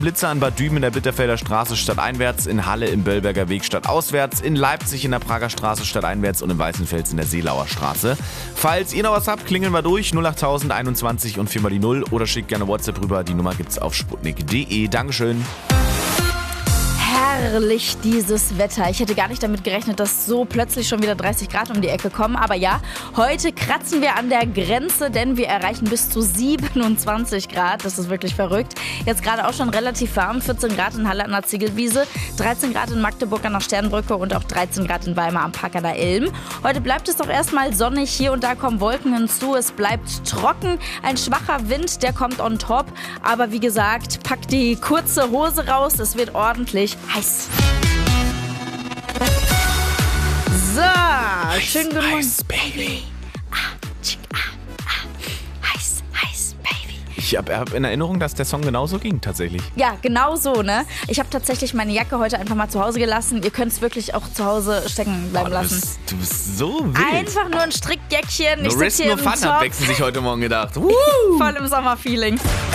Blitzer an Bad Düben in der Bitterfelder Straße stadteinwärts, in Halle im Böllberger Weg stadtauswärts, in Leipzig in der Prager Straße stadteinwärts und in Weißenfels in der Seelauer Straße. Falls ihr noch was habt, klingeln wir durch 08021 und 4 mal die 0 oder schickt gerne WhatsApp rüber. Die Nummer gibt's auf sputnik.de. Dankeschön. Herrlich dieses Wetter. Ich hätte gar nicht damit gerechnet, dass so plötzlich schon wieder 30 Grad um die Ecke kommen. Aber ja, heute kratzen wir an der Grenze, denn wir erreichen bis zu 27 Grad. Das ist wirklich verrückt. Jetzt gerade auch schon relativ warm. 14 Grad in Halle an der Ziegelwiese, 13 Grad in Magdeburg an der Sternbrücke und auch 13 Grad in Weimar am Park an der Ilm. Heute bleibt es doch erstmal sonnig. Hier und da kommen Wolken hinzu. Es bleibt trocken. Ein schwacher Wind, der kommt on top. Aber wie gesagt, packt die kurze Hose raus. Es wird ordentlich heiß. So, schönen guten Morgen. Heiß, Baby. Heiß, Baby. Ich hab in Erinnerung, dass der Song genauso ging, tatsächlich. Ja, genau so, ne? Ich habe tatsächlich meine Jacke heute einfach mal zu Hause gelassen. Ihr könnt es wirklich auch zu Hause stecken bleiben lassen. Du bist so wild. Einfach nur ein Strickjäckchen. No Ich risk, sitze hier no im fun, hat Top. Bex sich heute Morgen gedacht. Voll im Sommerfeeling.